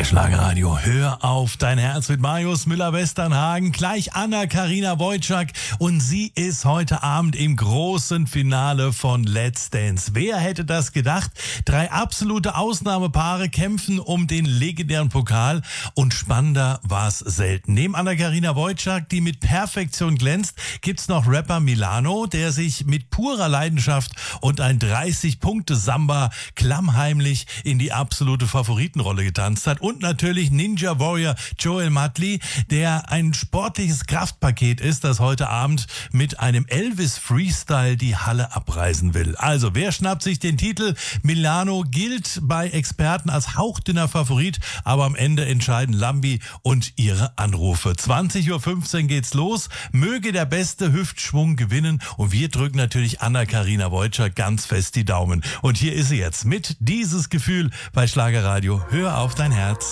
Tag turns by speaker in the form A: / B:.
A: Schlagerradio. Hör auf dein Herz mit Marius Müller-Westernhagen. Gleich Anna-Karina Wojcik. Und sie ist heute Abend im großen Finale von Let's Dance. Wer hätte das gedacht? 3 absolute Ausnahmepaare kämpfen um den legendären Pokal. Und spannender war es selten. Neben Anna-Karina Wojcik, die mit Perfektion glänzt, gibt's noch Rapper Milano, der sich mit purer Leidenschaft und ein 30-Punkte-Samba klammheimlich in die absolute Favoritenrolle getanzt hat. Und natürlich Ninja Warrior Joel Madli, der ein sportliches Kraftpaket ist, das heute Abend mit einem Elvis Freestyle die Halle abreißen will. Also, wer schnappt sich den Titel? Milano gilt bei Experten als hauchdünner Favorit, aber am Ende entscheiden Lambi und ihre Anrufe. 20:15 Uhr geht's los. Möge der beste Hüftschwung gewinnen und wir drücken natürlich Anna-Karina Wojcik ganz fest die Daumen. Und hier ist sie jetzt mit Dieses Gefühl bei Schlagerradio. Hör auf dein Herz.